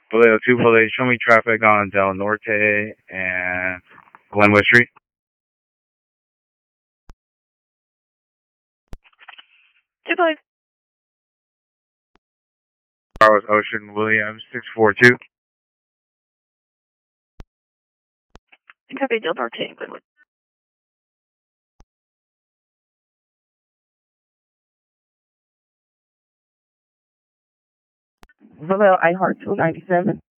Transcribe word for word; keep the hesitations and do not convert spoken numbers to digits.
Vallejo two Police, show me traffic on Del Norte and Glenwood Street. Two Police. Carlos Ocean Williams, six four two. Copy Del Norte and Glenwood. Vallejo iHeart two ninety-seven.